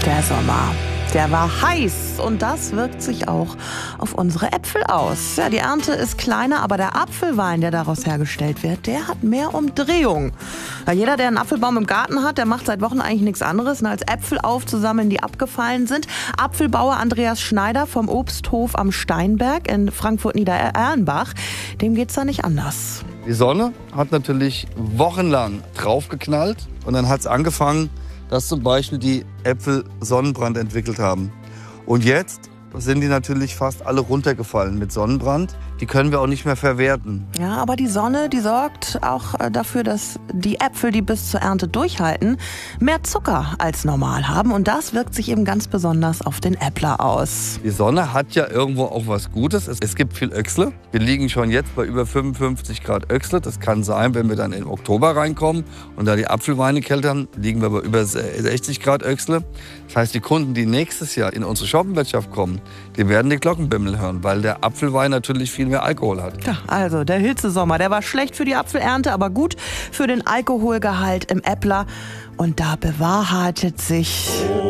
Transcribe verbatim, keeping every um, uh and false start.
Der Sommer, der war heiß und das wirkt sich auch auf unsere Äpfel aus. Ja, die Ernte ist kleiner, aber der Apfelwein, der daraus hergestellt wird, der hat mehr Umdrehung. Ja, jeder, der einen Apfelbaum im Garten hat, der macht seit Wochen eigentlich nichts anderes, als Äpfel aufzusammeln, die abgefallen sind. Apfelbauer Andreas Schneider vom Obsthof am Steinberg in Frankfurt-Niedererlenbach, dem geht's da nicht anders. Die Sonne hat natürlich wochenlang draufgeknallt und dann hat es angefangen, dass zum Beispiel die Äpfel Sonnenbrand entwickelt haben. Und jetzt sind die natürlich fast alle runtergefallen mit Sonnenbrand. Die können wir auch nicht mehr verwerten. Ja, aber die Sonne, die sorgt auch dafür, dass die Äpfel, die bis zur Ernte durchhalten, mehr Zucker als normal haben. Und das wirkt sich eben ganz besonders auf den Äppler aus. Die Sonne hat ja irgendwo auch was Gutes. Es, es gibt viel Öchsle. Wir liegen schon jetzt bei über fünfundfünfzig Grad Öchsle. Das kann sein, wenn wir dann in Oktober reinkommen und da die Apfelweine keltern, liegen wir bei über sechzig Grad Öchsle. Das heißt, die Kunden, die nächstes Jahr in unsere Shoppenwirtschaft kommen, die werden die Glockenbimmel hören, weil der Apfelwein natürlich viel mehr Alkohol hat. Ja, also der Hitzesommer, der war schlecht für die Apfelernte, aber gut für den Alkoholgehalt im Äppler. Und da bewahrheitet sich